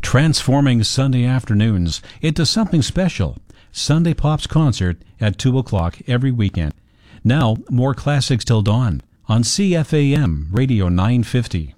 transforming Sunday afternoons into something special. Sunday Pops Concert at 2 o'clock every weekend. Now, more classics till dawn on CFAM Radio 950.